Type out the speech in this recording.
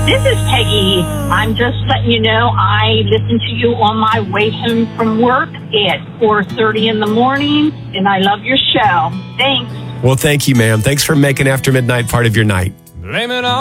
This is Peggy. I'm just letting you know I listen to you on my way home from work at 4:30 in the morning, and I love your show. Thanks. Well, thank you, ma'am. Thanks for making After Midnight part of your night. Blame it on